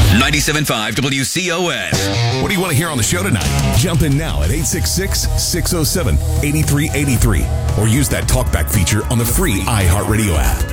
97.5 WCOS. What do you want to hear on the show tonight? Jump in now at 866-607-8383 or use that talkback feature on the free iHeartRadio app.